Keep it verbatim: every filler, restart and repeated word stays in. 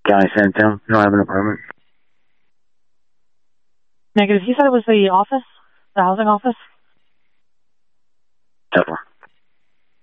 County San Antonio. You don't have an apartment? Negative. He said it was the office, the housing office. Tougher.